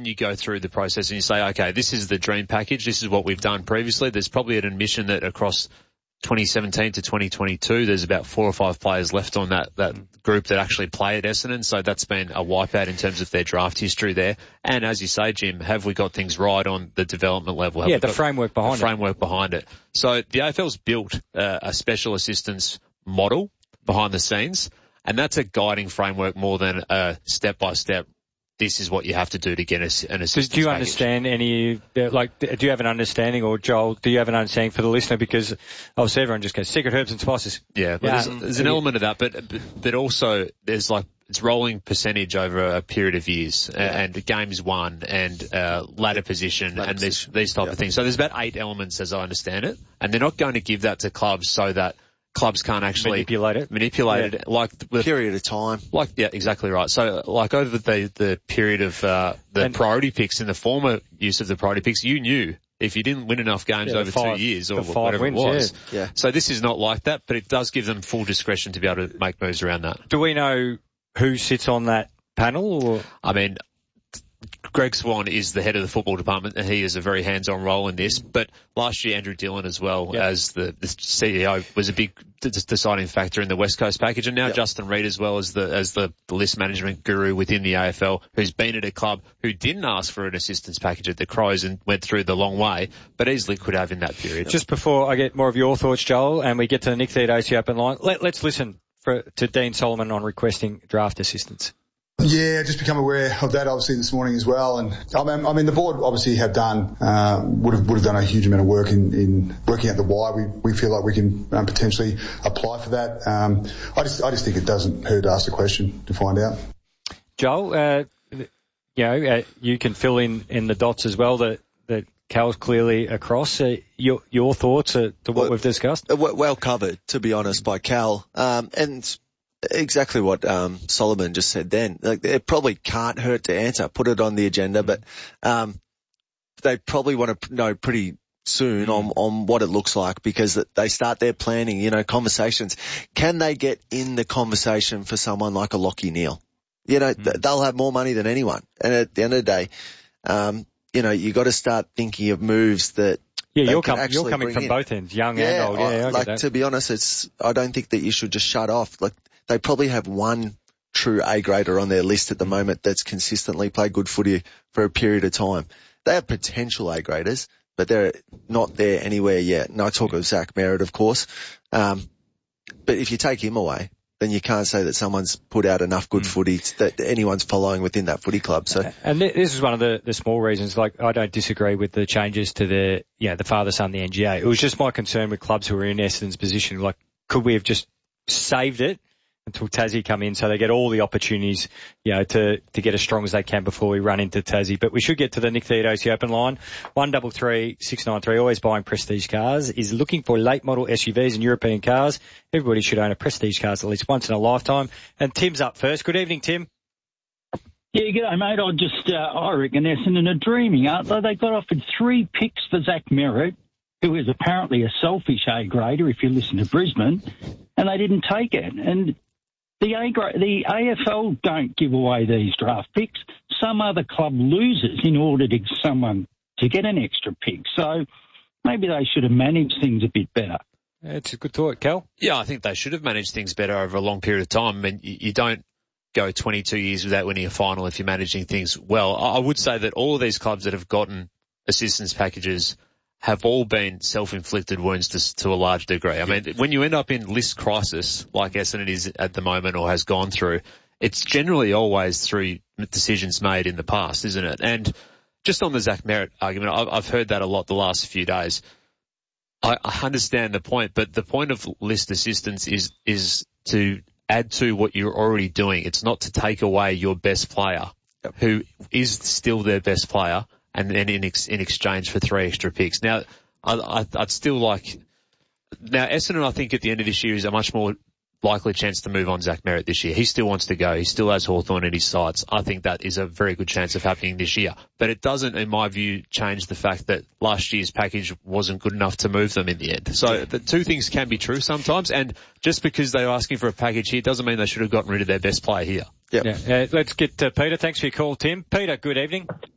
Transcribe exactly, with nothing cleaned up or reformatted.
you go through the process and you say, okay, this is the dream package. This is what we've done previously. There's probably an admission that across twenty seventeen to twenty twenty-two, there's about four or five players left on that, that group that actually play at Essendon. So that's been a wipeout in terms of their draft history there. And as you say, Jim, have we got things right on the development level? Have yeah, we the got framework behind the it. framework behind it. So the A F L's built uh, a special assistance model behind the scenes, and that's a guiding framework more than a step-by-step, this is what you have to do to get a, an assistance Do you package. understand any, like, do you have an understanding, or Joel, do you have an understanding for the listener? Because obviously everyone just goes, secret herbs and spices. Yeah, but yeah. there's, there's an element of that, but, but, but also there's like, it's rolling percentage over a period of years, yeah. and games won and, uh, ladder position ladder and these, these type yeah. of things. So there's about eight elements as I understand it, and they're not going to give that to clubs so that clubs can't actually manipulate it. Manipulate yeah. it like with, period of time. Like yeah, exactly right. So like over the the period of uh the and, priority picks in the former use of the priority picks, you knew if you didn't win enough games yeah, over five, two years or whatever wins, it was. Yeah. yeah. So this is not like that, but it does give them full discretion to be able to make moves around that. Do we know who sits on that panel? Or? I mean, Greg Swan is the head of the football department, and he has a very hands-on role in this. But last year, Andrew Dillon as well yep. as the, the C E O was a big d- deciding factor in the West Coast package. And now yep. Justin Reid as well as the as the, the list management guru within the A F L, who's been at a club who didn't ask for an assistance package at the Crows and went through the long way, but easily could have in that period. Just before I get more of your thoughts, Joel, and we get to the Nick Theodosi open line, let, let's listen for, to Dean Solomon on requesting draft assistance. Yeah, just become aware of that obviously this morning as well. And I mean, I mean the board obviously have done, uh, would have, would have done a huge amount of work in, in working out the why. We, we feel like we can um, potentially apply for that. Um, I just, I just think it doesn't hurt to ask the question to find out. Joel, uh, you know, uh, you can fill in, in the dots as well that, that Cal's clearly across. Uh, your, your thoughts uh, to what well, we've discussed? Well covered, to be honest, by Cal. Um, and, Exactly what um Solomon just said then. Like, it probably can't hurt to answer, put it on the agenda, but um they probably want to know pretty soon on on what it looks like, because they start their planning, you know, conversations. Can they get in the conversation for someone like a Lachie Neale? You know, mm. they'll have more money than anyone. And at the end of the day, um, you know, you got to start thinking of moves that Yeah, you're, com- you're coming from in. both ends, young yeah, and old. Yeah, I, I like, get that. To be honest, it's, I don't think that you should just shut off. Like, they probably have one true A-grader on their list at the moment that's consistently played good footy for a period of time. They have potential A-graders, but they're not there anywhere yet. And I talk of Zach Merritt, of course. Um, but if you take him away, then you can't say that someone's put out enough good mm. footy that anyone's following within that footy club. So, and this is one of the, the small reasons. Like, I don't disagree with the changes to the, you know, the father son, the N G A. It was just my concern with clubs who are in Essendon's position. Like, could we have just saved it until Tassie come in, so they get all the opportunities, you know, to, to get as strong as they can before we run into Tassie. But we should get to the Nick Theodosi open line. One double three six nine three, always buying Prestige cars, is looking for late model S U Vs and European cars. Everybody should own a Prestige car at least once in a lifetime. And Tim's up first. Good evening, Tim. Yeah, g'day, mate. I just, uh, I reckon Essendon are dreaming, aren't they? They got offered three picks for Zach Merritt, who is apparently a selfish A-grader if you listen to Brisbane, and they didn't take it. And The, A, the A F L don't give away these draft picks. Some other club loses in order to get someone to get an extra pick. So maybe they should have managed things a bit better. It's a good thought, Cal. Yeah, I think they should have managed things better over a long period of time. I mean, you, you don't go twenty-two years without winning a final if you're managing things well. I would say that all of these clubs that have gotten assistance packages have all been self-inflicted wounds to, to a large degree. I mean, when you end up in list crisis, like Essendon is at the moment or has gone through, it's generally always through decisions made in the past, isn't it? And just on the Zach Merritt argument, I've, I've heard that a lot the last few days. I, I understand the point, but the point of list assistance is, is to add to what you're already doing. It's not to take away your best player, yep. who is still their best player, and then in, ex, in exchange for three extra picks. Now, I, I, I'd still like, now Essendon, I think at the end of this year is a much more likely chance to move on Zach Merritt this year. He still wants to go. He still has Hawthorn in his sights. I think that is a very good chance of happening this year. But it doesn't, in my view, change the fact that last year's package wasn't good enough to move them in the end. So the two things can be true sometimes. And just because they're asking for a package here doesn't mean they should have gotten rid of their best player here. Yep. Yeah. Uh, let's get to Peter. Thanks for your call, Tim. Peter, good evening.